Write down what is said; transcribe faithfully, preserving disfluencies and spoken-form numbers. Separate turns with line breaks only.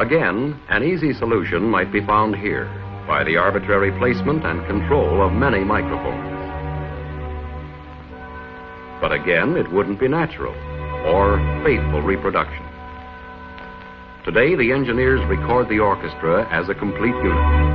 Again, an easy solution might be found here by the arbitrary placement and control of many microphones. But again, it wouldn't be natural or faithful reproduction. Today, the engineers record the orchestra as a complete unit.